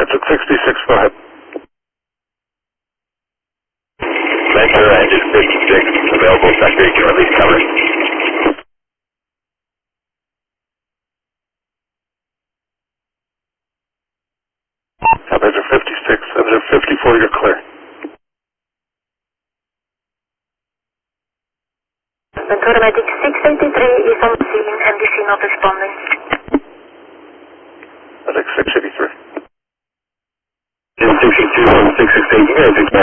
Metric 66, go ahead. Metro engine 56, available sector, you can release cover. Measure 56, measure 54, you're clear. Ventura Medic 683 is on scene, NDC not responding. Medic 683. 662 on 668, you guys